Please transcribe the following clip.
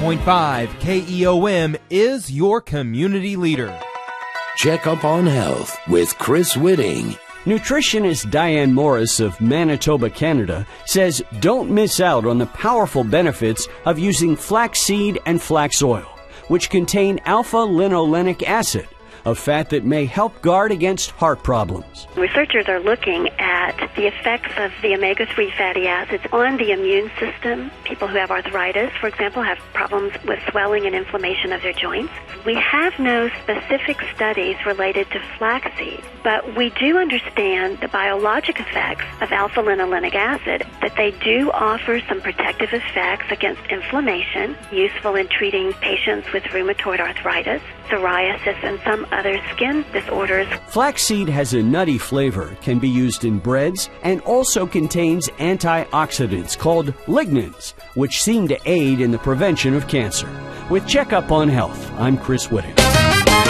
101.5 KEOM is your community leader. Check Up on Health with Chris Whitting. Nutritionist Diane Morris of Manitoba, Canada, says don't miss out on the powerful benefits of using flaxseed and flax oil, which contain alpha-linolenic acid, a fat that may help guard against heart problems. Researchers are looking at the effects of the omega-3 fatty acids on the immune system. People who have arthritis, for example, have problems with swelling and inflammation of their joints. We have no specific studies related to flaxseed, but we do understand the biologic effects of alpha-linolenic acid, that they do offer some protective effects against inflammation, useful in treating patients with rheumatoid arthritis, psoriasis, and some other skin disorders. Flaxseed has a nutty flavor, can be used in breads, and also contains antioxidants called lignans, which seem to aid in the prevention of cancer. With Checkup on Health, I'm Chris Whitting.